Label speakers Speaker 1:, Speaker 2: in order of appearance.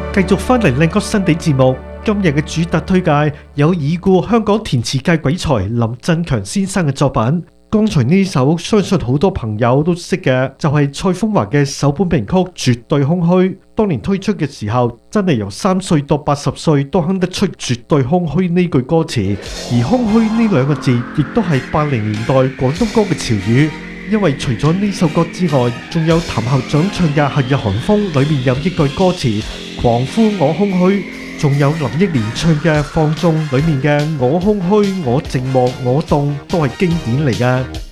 Speaker 1: 繼續翻嚟靚歌新地節目，今日嘅主打推介有已故香港填詞界鬼才林振強先生嘅作品。剛才呢首相信好多朋友都識嘅，就係蔡楓華嘅首本名曲《絕對空虛》。當年推出嘅時候，真係由3歲到80歲都哼得出絕對空虛呢句歌詞，而空虛呢兩個字亦都係80年代廣東歌嘅潮語。因為除咗呢首歌之外，仲有譚校長唱嘅《夏日寒風》裏面有一句歌詞狂呼我空虛，仲有林憶蓮唱嘅《放縱》裏面嘅我空虛我寂寞我凍都係經典嚟㗎。